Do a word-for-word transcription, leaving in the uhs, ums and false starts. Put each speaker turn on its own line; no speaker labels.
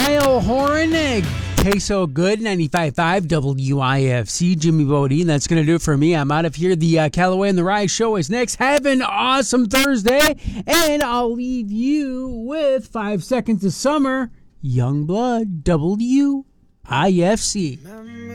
Niall Horan, eh, Tastes So Good, ninety-five point five W I F C, Jimmy Bodine. That's going to do it for me. I'm out of here. The uh, Callaway and the Rye Show is next. Have an awesome Thursday, and I'll leave you with Five Seconds of Summer, Young Blood, W I F C.